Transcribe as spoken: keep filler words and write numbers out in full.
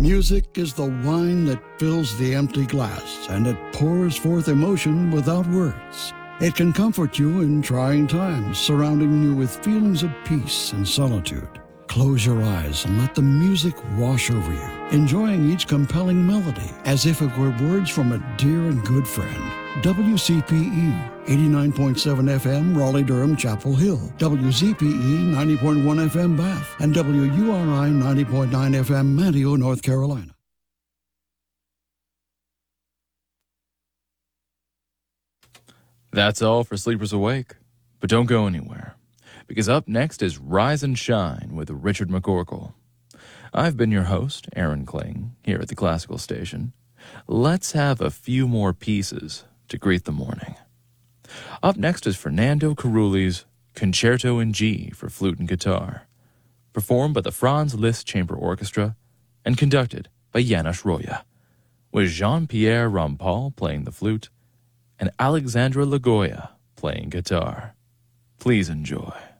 Music is the wine that fills the empty glass, and it pours forth emotion without words. It can comfort you in trying times, surrounding you with feelings of peace and solitude. Close your eyes and let the music wash over you, enjoying each compelling melody as if it were words from a dear and good friend. W C P E, eighty-nine point seven F M, Raleigh-Durham, Chapel Hill. W Z P E, ninety point one F M, Bath. And W U R I, ninety point nine F M, Manteo, North Carolina. That's all for Sleepers Awake. But don't go anywhere, because up next is Rise and Shine with Richard McCorkle. I've been your host, Aaron Kling, here at the Classical Station. Let's have a few more pieces to greet the morning. Up next is Fernando Carulli's Concerto in G for flute and guitar, performed by the Franz Liszt Chamber Orchestra and conducted by Janos Roya, with Jean-Pierre Rampal playing the flute and Alexandra Lagoya playing guitar. Please enjoy.